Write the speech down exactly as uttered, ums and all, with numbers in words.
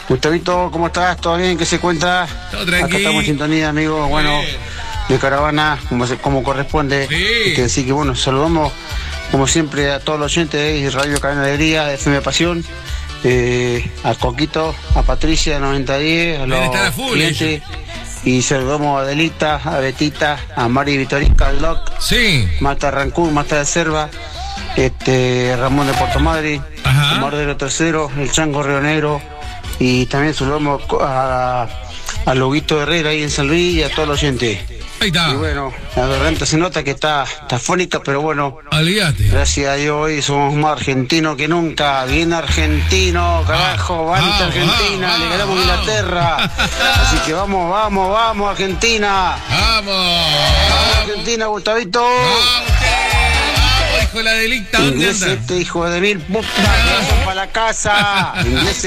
Gustavito, ¿cómo estás? ¿Todo bien? ¿Qué se cuenta? Todo tranquilo. Acá estamos en sintonía, amigo. Bueno, de caravana, como, se, como corresponde. Sí. Que decir que, bueno, saludamos, como siempre, a todos los oyentes de Radio Cadena Alegría, de F M Pasión, eh, a Coquito, a Patricia, de noventa diez, a los Deben estar a full, clientes. Y saludamos a Adelita, a Betita, a Mari Vitorica, al Doc, Sí. Marta Rancún, Marta de Cerva, este, Ramón de Puerto Madre, Ajá. Omar de los Terceros, el Chango Río Negro, y también saludamos a, a Loguito Herrera ahí en San Luis y a todos los oyentes. Ahí está. Y bueno, la garganta se nota que está, está fónica, pero bueno, Olvídate. gracias a Dios hoy somos más argentinos que nunca. Bien argentino, carajo, vamos ah, Argentina, ah, le ganamos ah, a Inglaterra. Así que vamos, vamos, vamos Argentina. Vamos. Vamos Argentina, Gustavito. Vamos, vamos, hijo de la delicta. ¿Dónde Inglés anda? este hijo de mil putas, que vayan para la casa. Inglés